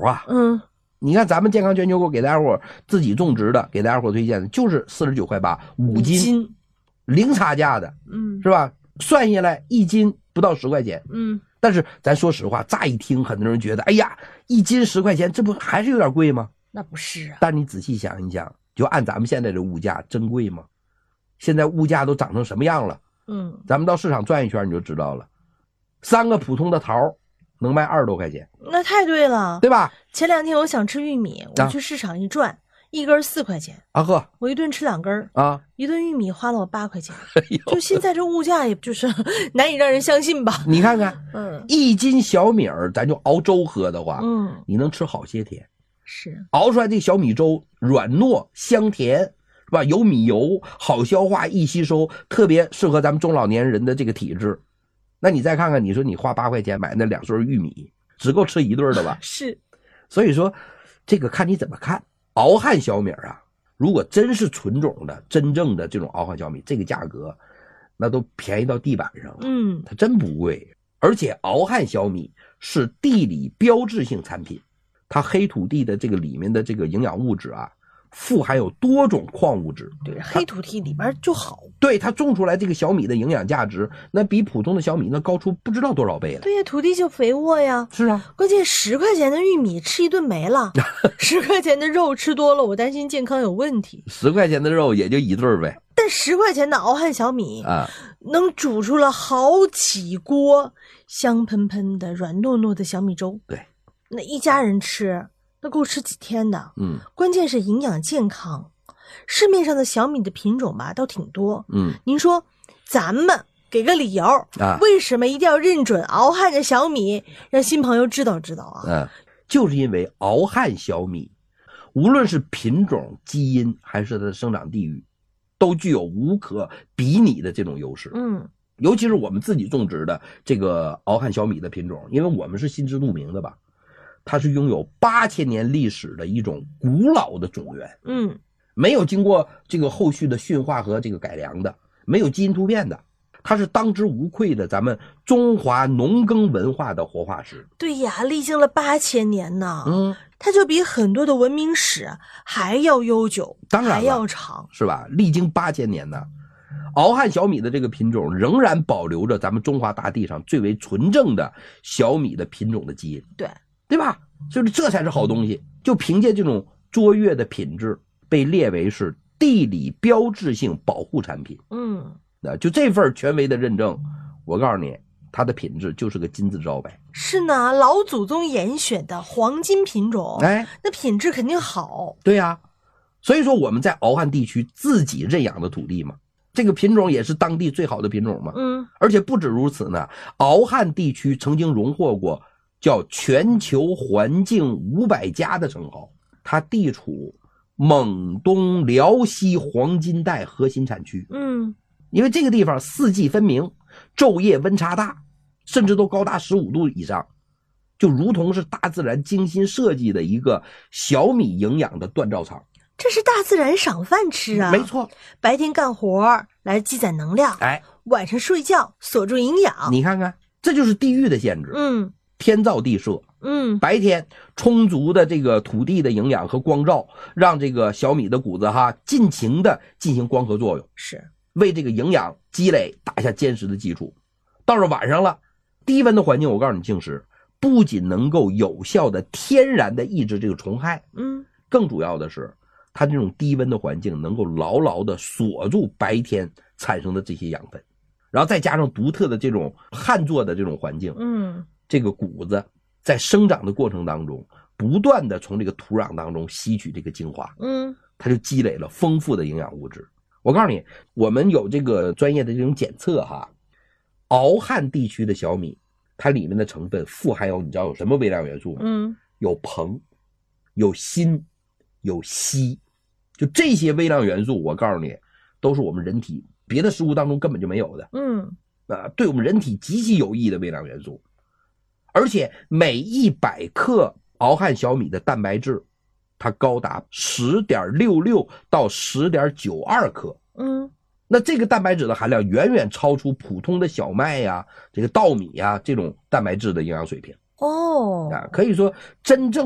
啊。你看咱们健康全球购给大家伙自己种植的，给大家伙推荐的就是49.8块5斤，零差价的，是吧？算下来1斤不到10块钱，但是咱说实话，乍一听很多人觉得，哎呀，1斤10块钱，这不还是有点贵吗？ 那不是啊。 但你仔细想一想，就按咱们现在的物价，真贵吗？现在物价都涨成什么样了？咱们到市场转一圈你就知道了。3个普通的桃能卖20多块钱， 那太对了， 对吧？ 前2天我想吃玉米，我去市场一转，1根4块钱啊呵， 我一顿吃2根啊， 一顿玉米花了我8块钱，就现在这物价也就是难以让人相信吧？ 你看看，1斤小米儿，咱就熬粥喝的话，你能吃好些天。 是熬出来这小米粥软糯香甜，是吧？有米油，好消化易吸收，特别适合咱们中老年人的这个体质。那你再看看，你说你花8块钱买那2穗玉米，只够吃1顿的吧？ 是， 所以说这个看你怎么看。熬汉小米啊，如果真是纯种的真正的这种熬汉小米，这个价格那都便宜到地板上了，它真不贵。而且熬汉小米是地理标志性产品，它黑土地的这个里面的这个营养物质啊，富含有多种矿物质。 对，黑土地里边就好。 对，它种出来这个小米的营养价值，那比普通的小米那高出不知道多少倍了。 对呀，土地就肥沃呀。 是啊， 关键10块钱的玉米吃一顿没了，10块钱的肉吃多了，我担心健康有问题。 10块钱的肉也就1顿呗。 但10块钱的熬汉小米啊，能煮出了好几锅香喷喷的、软糯糯的小米粥。 对， 那一家人吃，那够吃几天的。关键是营养健康。市面上的小米的品种吧，倒挺多。您说咱们给个理由啊，为什么一定要认准熬汉的小米，让新朋友知道知道啊？ 就是因为熬汉小米，无论是品种、基因还是它的生长地域，都具有无可比拟的这种优势。尤其是我们自己种植的这个熬汉小米的品种，因为我们是心知肚明的吧，它是拥有8000年历史的一种古老的种源。没有经过这个后续的驯化和这个改良的，没有基因突变的，它是当之无愧的咱们中华农耕文化的活化石。 对呀，历经了8000年呢。它就比很多的文明史还要悠久， 当然还要长， 是吧？历经8000年呢。熬汉小米的这个品种仍然保留着咱们中华大地上最为纯正的小米的品种的基因，对吧？就是这才是好东西。就凭借这种卓越的品质，被列为是地理标志性保护产品。就这份权威的认证，我告诉你，它的品质就是个金字招牌。 是呢，老祖宗严选的黄金品种，那品质肯定好。 对呀，所以说我们在熬汉地区自己认养的土地嘛，这个品种也是当地最好的品种嘛。而且不止如此呢，熬汉地区曾经荣获过叫全球环境500家的称号。它地处蒙东辽西黄金带核心产区。因为这个地方四季分明，昼夜温差大，甚至都高达15度以上，就如同是大自然精心设计的一个小米营养的锻造场。 这是大自然赏饭吃啊。 没错， 白天干活来积攒能量，晚上睡觉锁住营养。 你看看，这就是地域的限制。天造地设。白天充足的这个土地的营养和光照，让这个小米的谷子尽情的进行光合作用， 是为这个营养积累打下坚实的基础。到了晚上了，低温的环境，我告诉你，静时不仅能够有效的天然的抑制这个虫害，更主要的是它这种低温的环境能够牢牢的锁住白天产生的这些养分，然后再加上独特的这种旱作的这种环境，这个谷子在生长的过程当中不断的从这个土壤当中吸取这个精华，它就积累了丰富的营养物质。我告诉你，我们有这个专业的这种检测熬汉地区的小米，它里面的成分富含有，你知道有什么微量元素吗？有硼，有锌，有硒，就这些微量元素，我告诉你，都是我们人体别的食物当中根本就没有的。对我们人体极其有益的微量元素。而且每100克熬汉小米的蛋白质，它高达 10.66 到 10.92 克。那这个蛋白质的含量远远超出普通的小麦呀、这个稻米呀这种蛋白质的营养水平。 哦， 可以说真正